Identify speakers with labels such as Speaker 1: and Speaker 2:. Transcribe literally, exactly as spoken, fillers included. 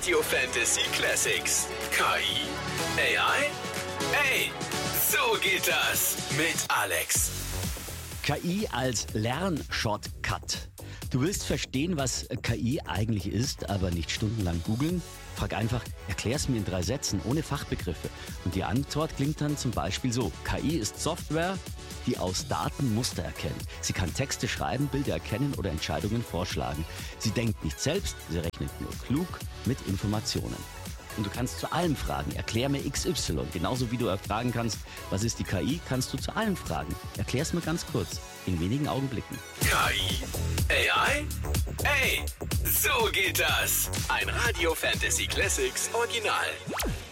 Speaker 1: Radio Fantasy Classics. K I? A I? Hey, so geht das mit Alex.
Speaker 2: K I als Lernshortcut. Du willst verstehen, was K I eigentlich ist, aber nicht stundenlang googeln? Frag einfach, erklär's mir in drei Sätzen, ohne Fachbegriffe. Und die Antwort klingt dann zum Beispiel so. K I ist Software, die aus Daten Muster erkennt. Sie kann Texte schreiben, Bilder erkennen oder Entscheidungen vorschlagen. Sie denkt nicht selbst, sie rechnet nur klug mit Informationen. Und du kannst zu allem fragen, erklär mir X Y. Genauso wie du fragen kannst, was ist die K I, kannst du zu allem fragen. Erklär's mir ganz kurz, in wenigen Augenblicken.
Speaker 1: K I? A I? Hey, so geht das. Ein Radio Fantasy Classics Original.